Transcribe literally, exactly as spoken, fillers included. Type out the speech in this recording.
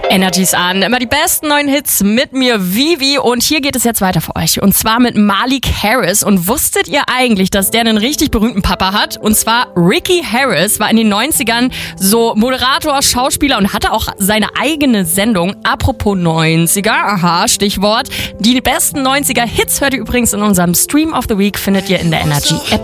Energies an. Immer die besten neuen Hits mit mir, Vivi. Und hier geht es jetzt weiter für euch. Und zwar mit Malik Harris. Und wusstet ihr eigentlich, dass der einen richtig berühmten Papa hat? Und zwar Ricky Harris war in den neunzigern so Moderator, Schauspieler und hatte auch seine eigene Sendung. Apropos neunziger, aha, Stichwort. Die besten neunziger Hits hört ihr übrigens in unserem Stream of the Week, findet ihr in der Energy App.